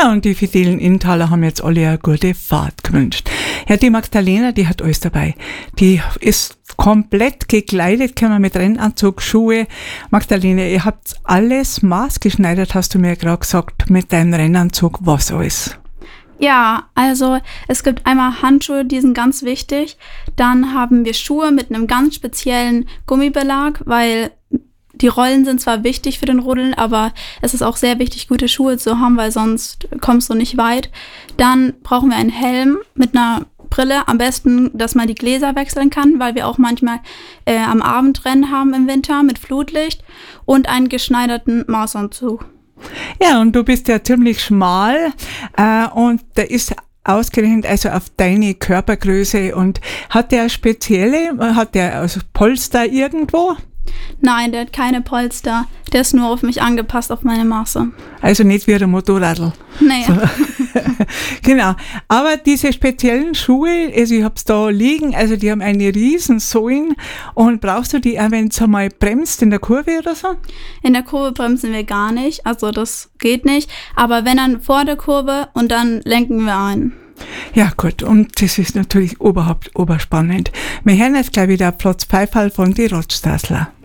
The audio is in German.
Ja, und die fidelen Inntaler haben jetzt alle eine gute Fahrt gewünscht. Ja, die Magdalena, die hat alles dabei. Die ist komplett gekleidet, können wir mit Rennanzug, Schuhe. Magdalena, ihr habt alles maßgeschneidert, hast du mir gerade gesagt, mit deinem Rennanzug, was alles? Ja, also es gibt einmal Handschuhe, die sind ganz wichtig. Dann haben wir Schuhe mit einem ganz speziellen Gummibelag, weil die Rollen sind zwar wichtig für den Rodeln, aber es ist auch sehr wichtig, gute Schuhe zu haben, weil sonst kommst du nicht weit. Dann brauchen wir einen Helm mit einer Brille, am besten, dass man die Gläser wechseln kann, weil wir auch manchmal am Abend Rennen haben im Winter mit Flutlicht und einen geschneiderten Maßanzug. Ja, und du bist ja ziemlich schmal und der ist ausgerechnet also auf deine Körpergröße und hat der also Polster irgendwo? Nein, der hat keine Polster. Der ist nur auf mich angepasst, auf meine Maße. Also nicht wie ein Motorradl. Nee. So. Genau. Aber diese speziellen Schuhe, also ich hab's da liegen, also die haben eine riesen Sohlen. Und brauchst du die auch, wenn es einmal bremst in der Kurve oder so? In der Kurve bremsen wir gar nicht, also das geht nicht. Aber wenn dann vor der Kurve und dann lenken wir ein. Ja gut, und das ist natürlich überhaupt oberspannend. Wir hören jetzt gleich wieder Platz Pfeifall von die Rotstasler.